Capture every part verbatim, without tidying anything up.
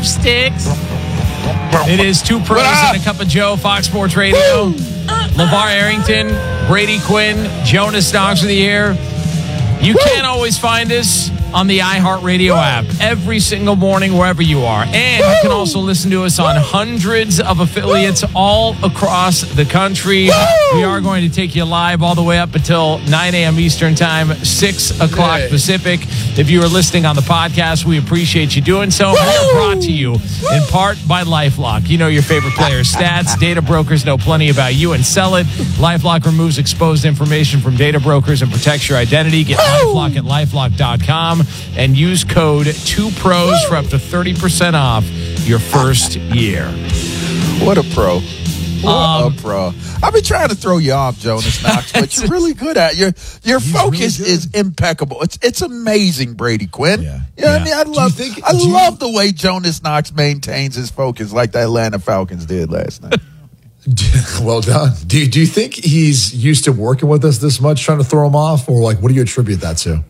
Sticks. It is two pros and a cup of Joe, Fox Sports Radio. LeVar Arrington, Brady Quinn, Jonas Knox of the Air. You can't always find us on the iHeartRadio app every single morning, wherever you are. And you can also listen to us on hundreds of affiliates all across the country. We are going to take you live all the way up until nine a.m. Eastern Time, six o'clock Pacific. If you are listening on the podcast, we appreciate you doing so. We're brought to you in part by LifeLock. You know your favorite players' stats. Data brokers know plenty about you and sell it. LifeLock removes exposed information from data brokers and protects your identity. Get LifeLock at lifelock dot com and use code two pros for up to thirty percent off your first year. What a pro. What Um, a pro. I've been trying to throw you off, Jonas Knox, but you're really good at it. Your your focus really is impeccable. It's it's amazing, Brady Quinn. Yeah. You know what I Yeah. mean? I you love think- I do you- love the way Jonas Knox maintains his focus like the Atlanta Falcons did last night. Well done. Do you, do you think he's used to working with us this much, trying to throw him off? Or, like, what do you attribute that to?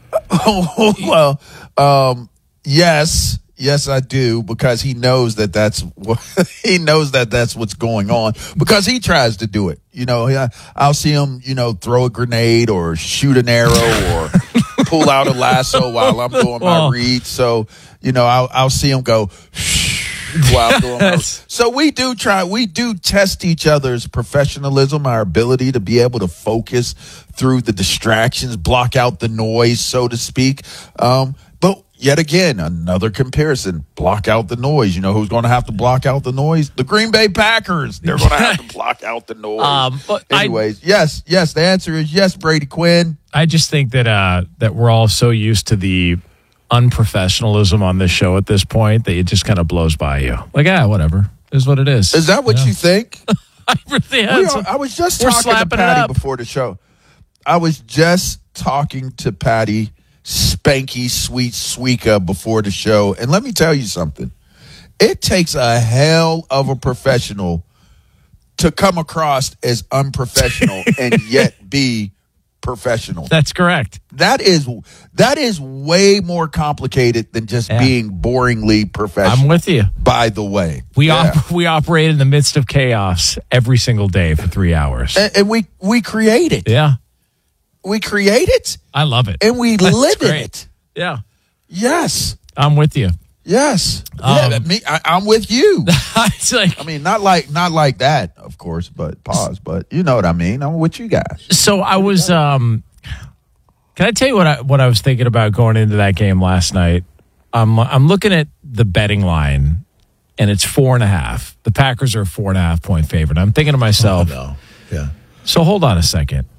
Oh, well, um, yes, yes, I do, because he knows that that's what he knows that that's what's going on, because he tries to do it. You know, I, I'll see him, you know, throw a grenade or shoot an arrow or pull out a lasso while I'm doing my Well. read. So, you know, I'll, I'll see him go while I'm doing my So we do try, we do test each other's professionalism, our ability to be able to focus through the distractions, block out the noise, so to speak. Um, but yet again, another comparison, block out the noise. You know who's going to have to block out the noise? The Green Bay Packers. They're going to have to block out the noise. Um, but I- Anyways, yes, yes, the answer is yes, Brady Quinn. I just think that uh, that we're all so used to the unprofessionalism on this show at this point that it just kind of blows by you. Like, ah, whatever. Is what it is. Is that what Yeah. you think? I really We have. are, I was just We're talking to slapping it Patty up. before the show. I was just talking to Patty Spanky Sweet Sweeka before the show. And let me tell you something. It takes a hell of a professional to come across as unprofessional and yet be professional. That's correct. That is that is way more complicated than just Yeah. being boringly professional. I'm with you. By the way. We Yeah. op- we operate in the midst of chaos every single day for three hours. and, and we we create it. Yeah, We create it I love it. and we That's live in great. it. Yeah, Yes. I'm with you. Yes. Um, yeah, that me, I, I'm with you. It's like I mean, not like not like that, of course, but pause. But you know what I mean. I'm with you guys. so. I was. Um, can I tell you what I what I was thinking about going into that game last night? I'm I'm looking at the betting line, and it's four and a half. The Packers are a four and a half point favorite. I'm thinking to myself, No. Yeah. so hold on a second.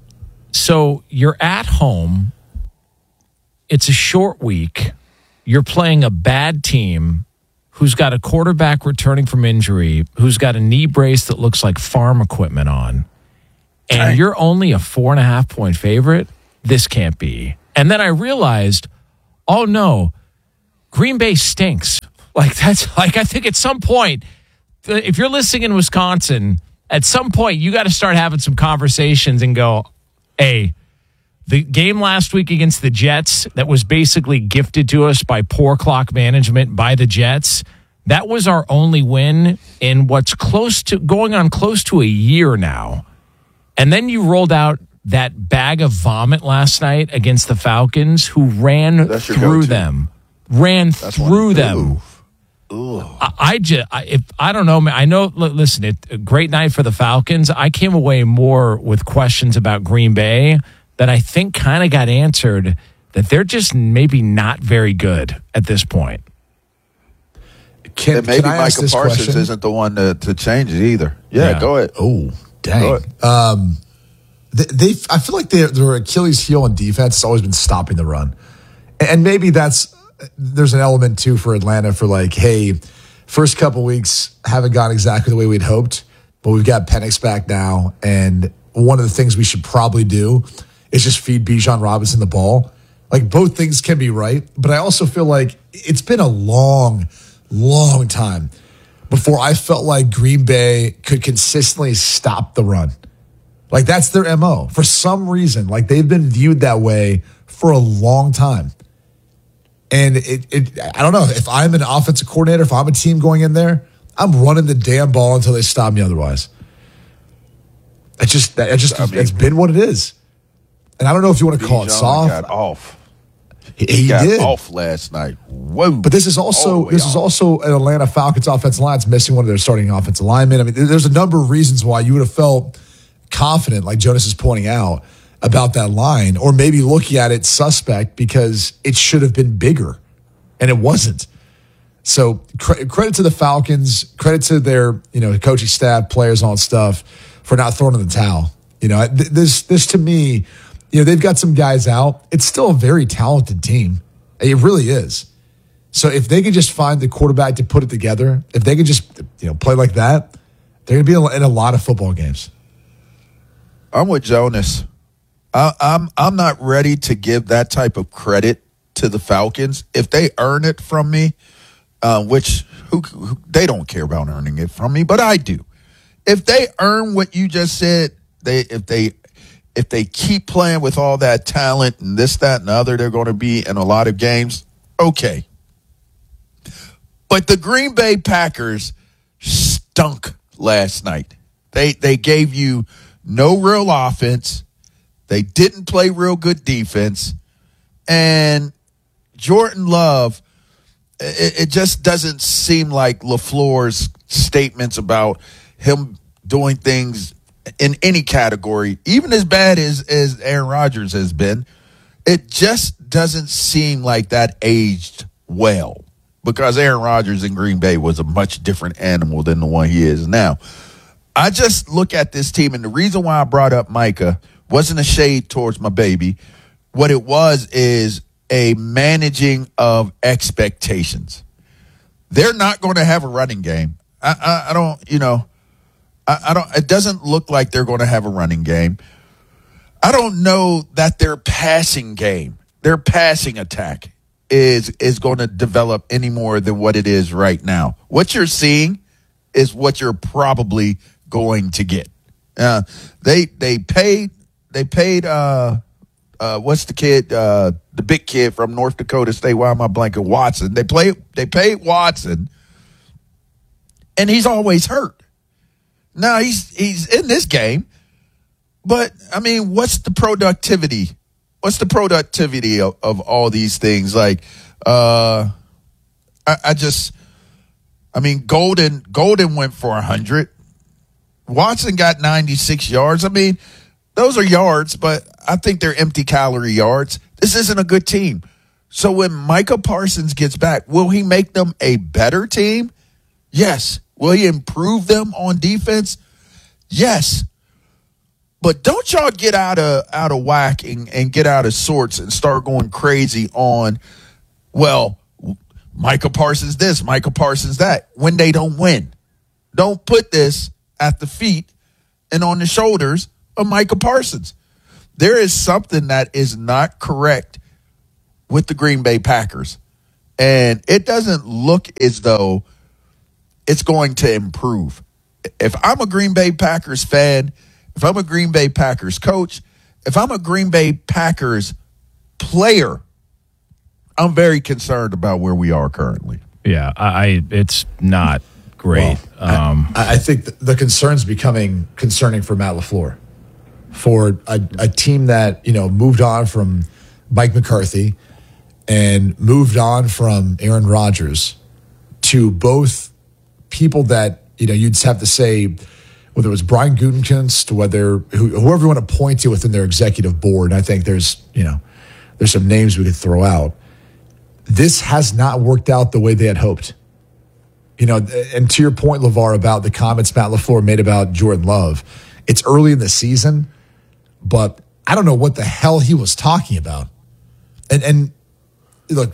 So you're at home. It's a short week. You're playing a bad team who's got a quarterback returning from injury, who's got a knee brace that looks like farm equipment on, and you're only a four and a half point favorite? This can't be. And then I realized, oh no, Green Bay stinks. Like that's like I think at some point, if you're listening in Wisconsin, at some point you got to start having some conversations and go, hey, the game last week against the Jets that was basically gifted to us by poor clock management by the Jets, that was our only win in what's close to going on close to a year now. And then you rolled out that bag of vomit last night against the Falcons, who ran That's your through go-to. them, ran That's one through of- them. I, I just, I, if I don't know, man, I know. Look, listen, it a great night for the Falcons. I came away more with questions about Green Bay that I think kind of got answered. That they're just maybe not very good at this point. Can, And maybe can I ask Micah this Parsons question? isn't the one to, to change it either. Yeah, Yeah. go ahead. Oh, Go dang. ahead. Um, they, they, I feel like their their Achilles heel in defense has always been stopping the run, and maybe that's there's an element too for Atlanta for like, hey, first couple weeks haven't gone exactly the way we'd hoped, but we've got Penix back now, and one of the things we should probably do is just feed Bijan Robinson the ball. Like both things can be right, but I also feel like it's been a long, long time before I felt like Green Bay could consistently stop the run. Like that's their M O. For some reason, like they've been viewed that way for a long time. And it, it, I don't know, if I'm an offensive coordinator, if I'm a team going in there, I'm running the damn ball until they stop me otherwise. It's just, it just, I mean, it's been what it is. And I don't know if you want to call it soft. Got off. He, he, he got did. off last night. Whoa! But this is also this off. is also an Atlanta Falcons offensive line. It's missing one of their starting offensive linemen. I mean, there's a number of reasons why you would have felt confident, like Jonas is pointing out, about that line, or maybe looking at it suspect because it should have been bigger, and it wasn't. So cre- credit to the Falcons, credit to their you know coaching staff, players, all that stuff for not throwing in the towel. You know, th- this this to me. You know, they've got some guys out. It's still a very talented team. It really is. So if they can just find the quarterback to put it together, if they can just you know play like that, they're going to be in a lot of football games. I'm with Jonas. I, I'm I'm not ready to give that type of credit to the Falcons. If they earn it from me, uh, which who, who they don't care about earning it from me, but I do. If they earn what you just said, they if they If they keep playing with all that talent and this, that, and the other, they're going to be in a lot of games. Okay. But the Green Bay Packers stunk last night. They they gave you no real offense. They didn't play real good defense. And Jordan Love, it, it just doesn't seem like LaFleur's statements about him doing things in any category, even as bad as, as Aaron Rodgers has been, it just doesn't seem like that aged well, because Aaron Rodgers in Green Bay was a much different animal than the one he is now. I just look at this team, and the reason why I brought up Micah wasn't a shade towards my baby. What it was is a managing of expectations. They're not going to have a running game. I, I, I don't, you know, I don't. It doesn't look like they're going to have a running game. I don't know that their passing game, their passing attack, is is going to develop any more than what it is right now. What you're seeing is what you're probably going to get. Uh, they they paid they paid uh, uh, what's the kid uh, the big kid from North Dakota State? Why am I blanking? Watson. They play they paid Watson, and he's always hurt. Now he's he's in this game, but I mean, what's the productivity? What's the productivity of, of all these things? Like, uh, I, I just, I mean, Golden Golden went for a hundred. Watson got ninety-six yards. I mean, those are yards, but I think they're empty calorie yards. This isn't a good team. So when Micah Parsons gets back, will he make them a better team? Yes. Will he improve them on defense? Yes. But don't y'all get out of out of whack and, and get out of sorts and start going crazy on, well, Micah Parsons this, Micah Parsons that, when they don't win. Don't put this at the feet and on the shoulders of Micah Parsons. There is something that is not correct with the Green Bay Packers. And it doesn't look as though it's going to improve. If I'm a Green Bay Packers fan, if I'm a Green Bay Packers coach, if I'm a Green Bay Packers player, I'm very concerned about where we are currently. Yeah, I, it's not great. Well, um, I, I think the concern's becoming concerning for Matt LaFleur, for a, a team that you know moved on from Mike McCarthy and moved on from Aaron Rodgers to both people that, you know, you'd have to say, whether it was Brian Gutekunst, whether who, whoever you want to point to within their executive board, I think there's, you know, there's some names we could throw out. This has not worked out the way they had hoped. You know, and to your point, LeVar, about the comments Matt LaFleur made about Jordan Love, it's early in the season, but I don't know what the hell he was talking about. And, and look,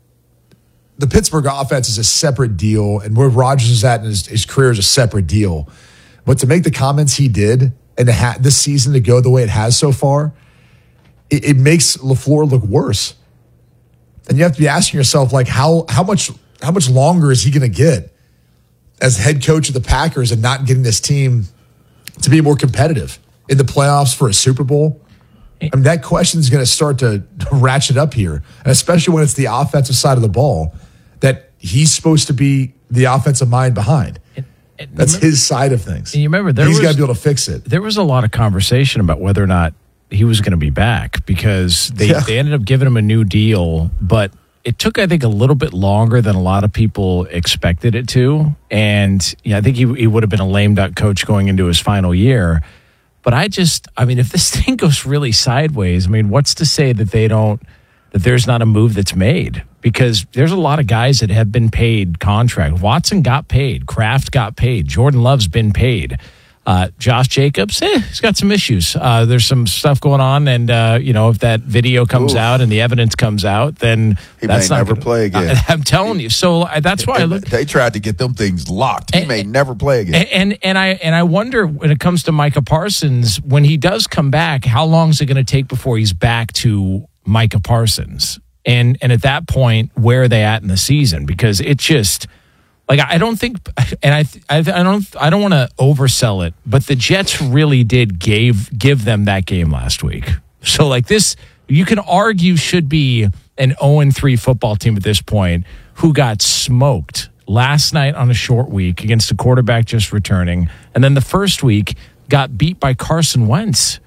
the Pittsburgh offense is a separate deal, and where Rodgers is at in his, his career is a separate deal. But to make the comments he did and to ha- this season to go the way it has so far, it, it makes LaFleur look worse. And you have to be asking yourself, like, how how much how much longer is he going to get as head coach of the Packers and not getting this team to be more competitive in the playoffs for a Super Bowl? I mean, that question is going to start to ratchet up here, and especially when it's the offensive side of the ball that he's supposed to be the offensive mind behind. And, and That's remember, his side of things. And you remember, there he's was, got to be able to fix it. There was a lot of conversation about whether or not he was going to be back because they, Yeah. they ended up giving him a new deal, but it took, I think, a little bit longer than a lot of people expected it to. And yeah, I think he, he would have been a lame duck coach going into his final year. But I just, I mean, if this thing goes really sideways, I mean, what's to say that they don't, that there's not a move that's made? Because there's a lot of guys that have been paid contract. Watson got paid. Kraft got paid. Jordan Love's been paid. Uh, Josh Jacobs, eh, he's got some issues. Uh, there's some stuff going on, and uh, you know, if that video comes Ooh. out and the evidence comes out, then He that's may not never gonna, play again. I, I'm telling you. So uh, that's why I look. They tried to get them things locked. He And- may never play again. And, and and I and I wonder when it comes to Micah Parsons, when he does come back, how long is it going to take before he's back to Micah Parsons? And and at that point, where are they at in the season? Because it just like I don't think, and I I, I don't I don't want to oversell it, but the Jets really did gave give them that game last week. So like this, you can argue should be an oh and three football team at this point who got smoked last night on a short week against a quarterback just returning, and then the first week got beat by Carson Wentz.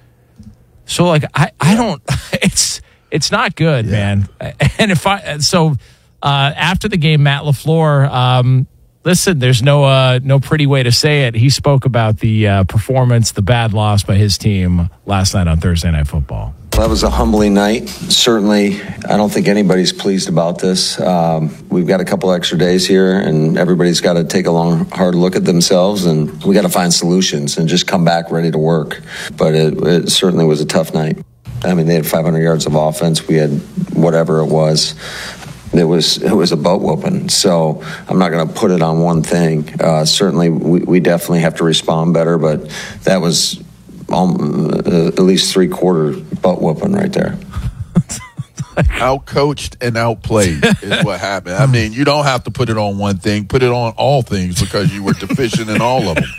So like I, I don't it's it's not good, yeah. man. And if I so uh, after the game, Matt LaFleur, um, listen, there's no uh, no pretty way to say it. He spoke about the uh, performance, the bad loss by his team last night on Thursday Night Football. That was a humbling night. Certainly, I don't think anybody's pleased about this. Um, we've got a couple extra days here, and everybody's got to take a long, hard look at themselves, and we got to find solutions and just come back ready to work. But it, it certainly was a tough night. I mean, they had five hundred yards of offense. We had whatever it was. It was it was a butt whooping. So I'm not going to put it on one thing. Uh, certainly, we, we definitely have to respond better, but that was um, uh, at least three quarter butt whooping right there. Out-coached and outplayed is what happened. I mean, you don't have to put it on one thing. Put it on all things because you were deficient in all of them.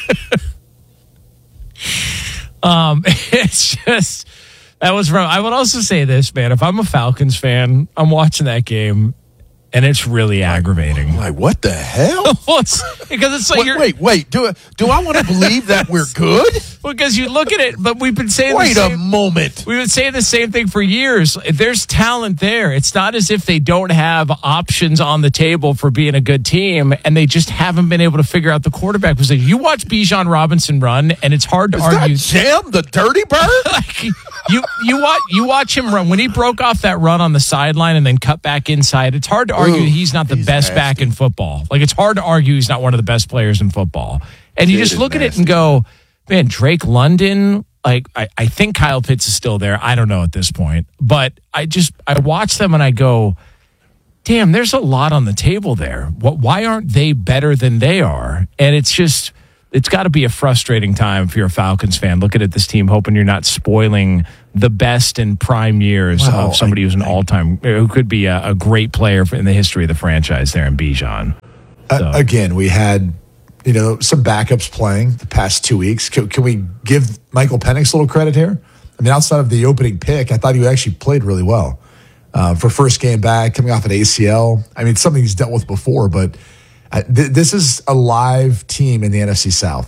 Um, it's just... That was from. I would also say this, man. If I'm a Falcons fan, I'm watching that game, and it's really aggravating. Like, what the hell? Well, it's, because it's like wait, you're. wait, wait. Do do I want to believe that we're good? Because you look at it, but we've been saying. Wait the a same, moment. We've been saying the same thing for years. There's talent there. It's not as if they don't have options on the table for being a good team, and they just haven't been able to figure out the quarterback position. You watch Bijan Robinson run, and it's hard to Is argue. that Jim, the dirty bird? like, you you watch you watch him run when he broke off that run on the sideline and then cut back inside. It's hard to argue Ooh, he's not the he's best nasty. back in football. Like it's hard to argue he's not one of the best players in football. And you Kid just is look at it nasty. and go, man, Drake London. Like I, I think Kyle Pitts is still there. I don't know at this point, but I just I watch them and I go, damn, there's a lot on the table there. What? Why aren't they better than they are? And it's just. It's got to be a frustrating time if you're a Falcons fan looking at this team, hoping you're not spoiling the best and prime years Well, of somebody I- who's an all-time, who could be a, a great player in the history of the franchise there in Bijan. Uh, So. again, we had, you know, some backups playing the past two weeks. Can, can we give Michael Penix a little credit here? I mean, outside of the opening pick, I thought he actually played really well uh, for first game back, coming off an A C L. I mean, it's something he's dealt with before, but uh, th- this is a live team in the N F C South.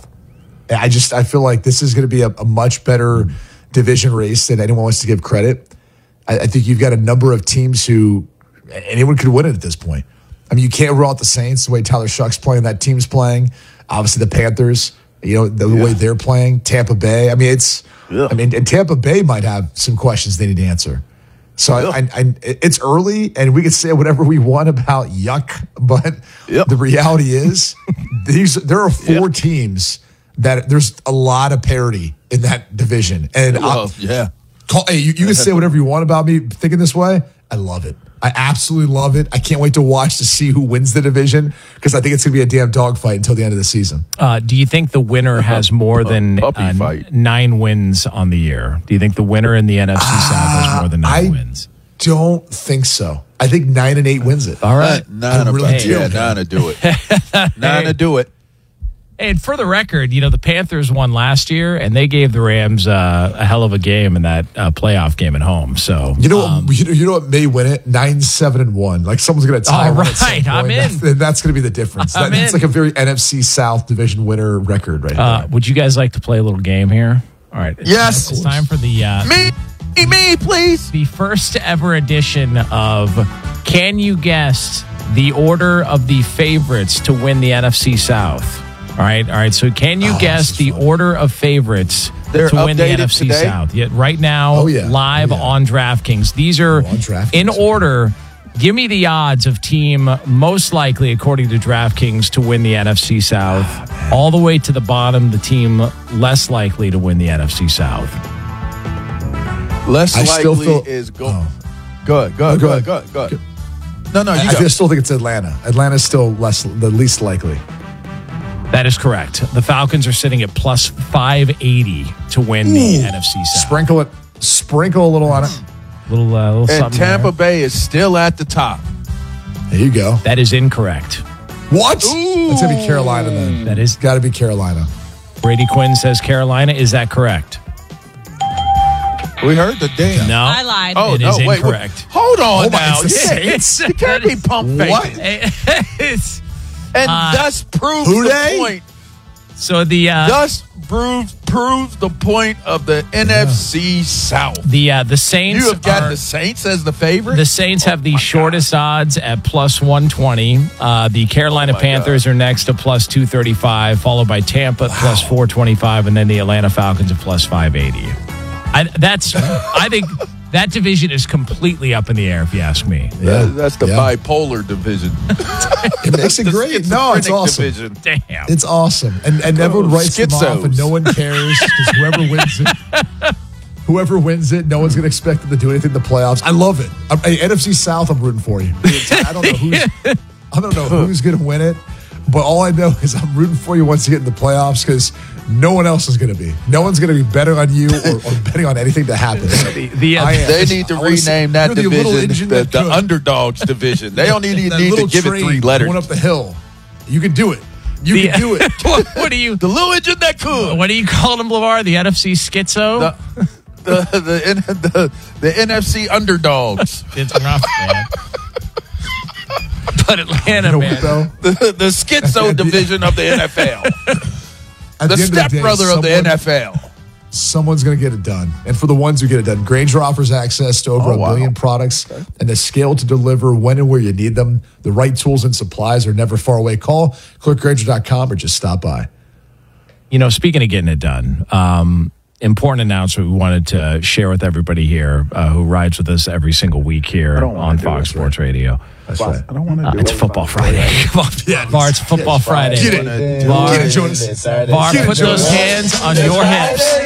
I just I feel like this is going to be a, a much better division race than anyone wants to give credit. I, I think you've got a number of teams who anyone could win it at this point. I mean, you can't rule out the Saints the way Tyler Shuck's playing, that team's playing. Obviously, the Panthers, you know, the Yeah. way they're playing. Tampa Bay. I mean, it's. Yeah. I mean, and Tampa Bay might have some questions they need to answer. So I, I, I, it's early, and we can say whatever we want about yuck, but Yep. the reality is, these there are four Yep. teams that there's a lot of parity in that division. And Well, I'll- yeah. Call, hey, you, you can say whatever you want about me thinking this way. I love it. I absolutely love it. I can't wait to watch to see who wins the division because I think it's going to be a damn dogfight until the end of the season. Uh, do you think the winner has more than puppy uh, fight. nine wins on the year? Do you think the winner in the N F C South has more than nine I wins? don't think so. I think nine and eight wins it. All right. Nine, I really to, do. yeah, nine to do it. Nine to do it. And for the record, you know, the Panthers won last year, and they gave the Rams uh, a hell of a game in that uh, playoff game at home. So You know, um, what, you know, you know what may win it? Nine, seven, and one. Like someone's going to tie All one at some right, point. I'm in. That's, that's going to be the difference. I'm That, that's in. like a very N F C South division winner record right uh, there. would you guys like to play a little game here? All right. It's Yes. Time, it's time for the uh, Me, me, please. the first ever edition of Can You Guess the Order of the Favorites to win the N F C South? All right, all right. So, can you Oh, guess this the is fun. order of favorites They're to win the updated N F C today? South? Yet, right now, Oh, yeah. live Oh, yeah. on DraftKings. These are on DraftKings, in okay. order. Give me the odds of team most likely, according to DraftKings, to win the N F C South, Oh, all the way to the bottom. The team less likely to win the N F C South. Less I still likely feel- is go. oh. Good, good, go good, ahead. good, good. No, no, you I, go. I still think it's Atlanta. Atlanta's still less, the least likely. That is correct. The Falcons are sitting at plus five eighty to win the Ooh. N F C South. Sprinkle it, sprinkle a little on it. Little, uh, little And something Tampa there. Bay is still at the top. There you go. That is incorrect. What? It's going to be Carolina then. That is Got to be Carolina. Brady Quinn says Carolina. Is that correct? We heard the damn. No. I lied. Oh, It no, is wait, incorrect. wait. Hold on Oh, my- now. it's the Yeah, Saints? you can't be pump faking. What? It's- And Uh, thus proves who the they? point. so the uh, Thus proves proves the point of the N F C South. the uh, the Saints You have got are, the Saints as the favorite. the Saints have the shortest odds at plus one twenty. Uh, the Carolina Oh, my Panthers are next at plus two thirty-five, followed by Tampa at plus four twenty-five, and then the Atlanta Falcons at plus five eighty. I, that's I think that division is completely up in the air, if you ask me. Yeah. That's the Yeah. bipolar division. It makes it The great. No, it's schizophrenic awesome. division. Damn. It's awesome. And and everyone writes them off and schizos. no one cares because whoever wins it, whoever wins it, no one's going to expect them to do anything in the playoffs. I love it. I'm, hey, N F C South, I'm rooting for you. I don't know who's, I don't know who's going to win it, but all I know is I'm rooting for you once you get in the playoffs because no one else is going to be. No one's going to be betting on you or, or betting on anything that happens. The, the, uh, I am. They need to I wanna say, rename that you're the little division engine the, that the could. underdogs division. They don't need, That need to little give it train three letters. going up the hill. You can do it. You the- can do it. what, what do you The little engine that could. what do you call them, LeVar? The N F C schizo? The, the, the, the, the N F C underdogs. It's rough, man. But Atlanta, You know man. what, though? The, the schizo division of the N F L. At The end of day, stepbrother of the someone- N F L. Someone's going to get it done. And for the ones who get it done, Grainger offers access to over Oh, a wow. billion products and the scale to deliver when and where you need them. The right tools and supplies are never far away. Call, click Grainger dot com or just stop by. You know, speaking of getting it done, um, important announcement we wanted to share with everybody here uh, who rides with us every single week here don't wanna on do Fox it, Sports Radio. That's right. I don't want to Uh, do it's it. Football Friday. Come on, Var, it's Football Friday. Get it. Var, Get it, Jonas. Var, Get it, put those Jonas. hands on your hips.